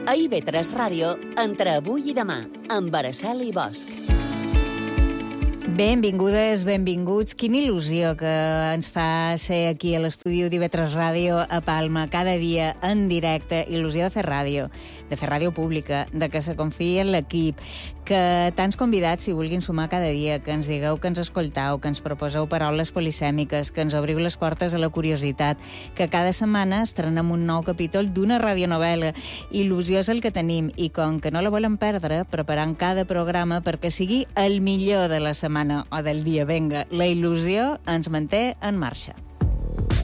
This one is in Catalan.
A IB3 Ràdio, entre avui i demà, amb Araceli Bosch. Benvingudes, benvinguts. Quina il·lusió que ens fa ser aquí a l'estudi d'IB3 Ràdio a Palma cada dia en directe. Il·lusió de fer ràdio pública, de que se confiï en l'equip, que tants convidats s'hi vulguin sumar cada dia, que ens digueu que ens escoltau, que ens proposeu paraules polisèmiques, que ens obriu les portes a la curiositat, que cada setmana estrenem un nou capítol d'una radionovel·la. Il·lusió és el que tenim i com que no la volem perdre, preparant cada programa perquè sigui el millor de la setmana o del dia. Vinga, la il·lusió ens manté en marxa.